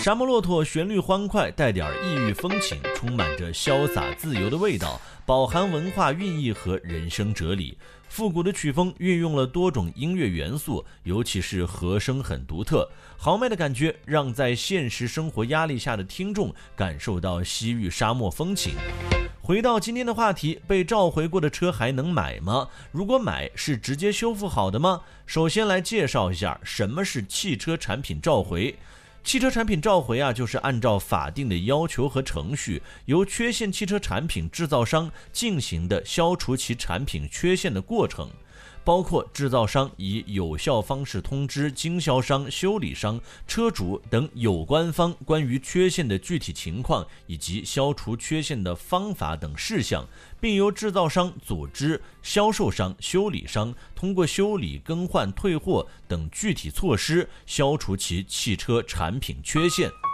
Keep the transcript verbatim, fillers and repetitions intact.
沙漠骆驼旋律欢快，带点异域风情，充满着潇洒自由的味道，饱含文化寓意和人生哲理。复古的曲风运用了多种音乐元素，尤其是和声很独特，豪迈的感觉让在现实生活压力下的听众感受到西域沙漠风情。回到今天的话题，被召回过的车还能买吗？如果买，是直接修复好的吗？首先来介绍一下什么是汽车产品召回。汽车产品召回啊，就是按照法定的要求和程序，由缺陷汽车产品制造商进行的消除其产品缺陷的过程，包括制造商以有效方式通知经销商、修理商、车主等有关方关于缺陷的具体情况以及消除缺陷的方法等事项，并由制造商组织销售商、修理商通过修理、更换、退货等具体措施消除其汽车产品缺陷。